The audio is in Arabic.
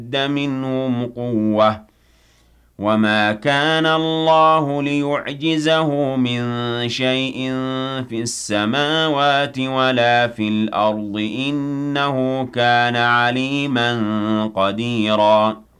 منهم قوة وما كان الله ليعجزه من شيء في السماوات ولا في الأرض إنه كان عليما قديرا